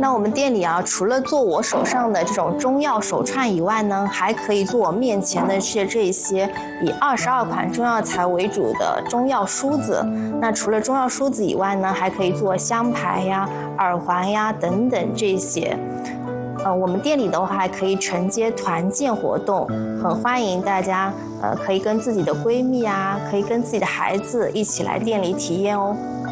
那我们店里啊，除了做我手上的这种中药手串以外呢，还可以做我面前的这些以22款中药材为主的中药梳子。那除了中药梳子以外呢，还可以做香牌呀、耳环呀等等这些。我们店里的话还可以承接团建活动，很欢迎大家可以跟自己的闺蜜啊，可以跟自己的孩子一起来店里体验哦。